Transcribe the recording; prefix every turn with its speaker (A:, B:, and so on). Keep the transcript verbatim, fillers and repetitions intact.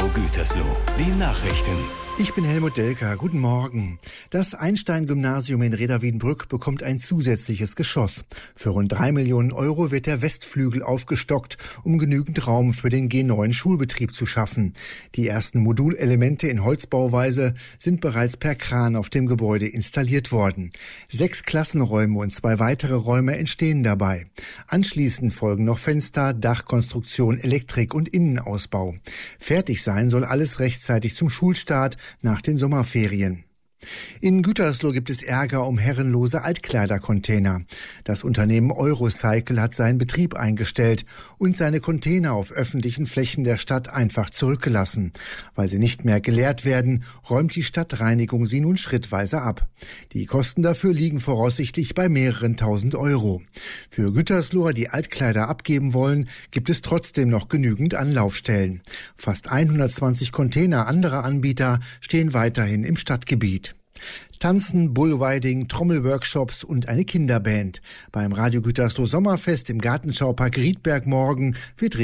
A: Radio Gütersloh. Die Nachrichten.
B: Ich bin Helmut Delker. Guten Morgen. Das Einstein-Gymnasium in Reda-Wiedenbrück bekommt ein zusätzliches Geschoss. Für rund drei Millionen Euro wird der Westflügel aufgestockt, um genügend Raum für den G neun Schulbetrieb zu schaffen. Die ersten Modulelemente in Holzbauweise sind bereits per Kran auf dem Gebäude installiert worden. Sechs Klassenräume und zwei weitere Räume entstehen dabei. Anschließend folgen noch Fenster, Dachkonstruktion, Elektrik und Innenausbau. Fertig sein soll alles rechtzeitig zum Schulstart nach den Sommerferien. In Gütersloh gibt es Ärger um herrenlose Altkleidercontainer. Das Unternehmen Eurocycle hat seinen Betrieb eingestellt und seine Container auf öffentlichen Flächen der Stadt einfach zurückgelassen. Weil sie nicht mehr geleert werden, räumt die Stadtreinigung sie nun schrittweise ab. Die Kosten dafür liegen voraussichtlich bei mehreren tausend Euro. Für Gütersloher, die Altkleider abgeben wollen, gibt es trotzdem noch genügend Anlaufstellen. Fast hundertzwanzig Container anderer Anbieter stehen weiterhin im Stadtgebiet. Tanzen, Bullriding, Trommelworkshops und eine Kinderband. Beim Radio Gütersloh Sommerfest im Gartenschaupark Riedberg morgen wird